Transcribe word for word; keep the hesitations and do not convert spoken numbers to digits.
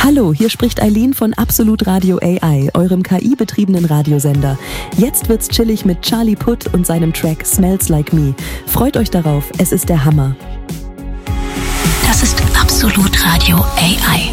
Hallo, hier spricht Eileen von Absolut Radio A I, eurem K I-betriebenen Radiosender. Jetzt wird's chillig mit Charlie Puth und seinem Track Smells Like Me. Freut euch darauf, es ist der Hammer. Das ist Absolut Radio A I.